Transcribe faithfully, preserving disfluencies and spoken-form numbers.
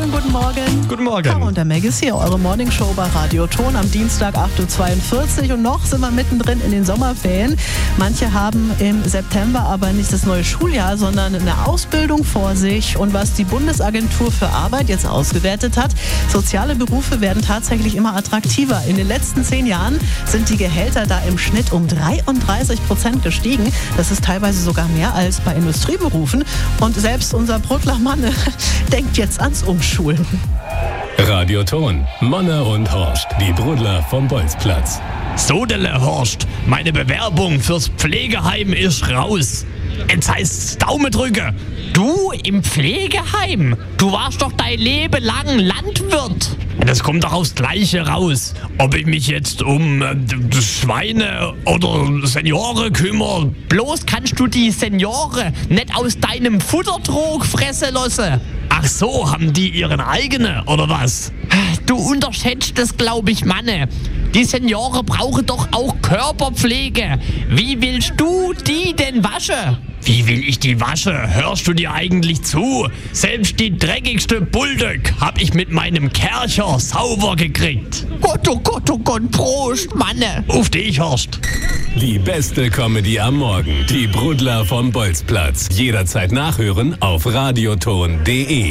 Schönen guten Morgen. Guten Morgen. Caro und der Meg ist hier, eure Morningshow bei Radio Ton am Dienstag acht Uhr zweiundvierzig. Und noch sind wir mittendrin in den Sommerferien. Manche haben im September aber nicht das neue Schuljahr, sondern eine Ausbildung vor sich. Und was die Bundesagentur für Arbeit jetzt ausgewertet hat, soziale Berufe werden tatsächlich immer attraktiver. In den letzten zehn Jahren sind die Gehälter da im Schnitt um dreiunddreißig Prozent gestiegen. Das ist teilweise sogar mehr als bei Industrieberufen. Und selbst unser Brudler Manne denkt jetzt ans Umschulen. Radio Ton, Manne und Horst, die Brudler vom Bolzplatz. Sodele Horst, meine Bewerbung fürs Pflegeheim ist raus. Jetzt heißt's Daumen drücke. Du im Pflegeheim? Du warst doch dein Leben lang Landwirt. Das kommt doch aufs Gleiche raus. Ob ich mich jetzt um äh, Schweine oder Senioren kümmere. Bloß kannst du die Senioren nicht aus deinem Futtertrog fressen lassen. Ach so, haben die ihren eigenen, oder was? Du unterschätzt das, glaube ich, Manne. Die Senioren brauchen doch auch Körperpflege. Wie willst du die denn waschen? Wie will ich die waschen? Hörst du dir eigentlich zu? Selbst die dreckigste Bulldog hab ich mit meinem Kercher sauber gekriegt. Gott, oh Gott, oh Gott, Prost, Manne. Auf dich, Horst. Die beste Comedy am Morgen. Die Brudler vom Bolzplatz. Jederzeit nachhören auf radioton punkt de.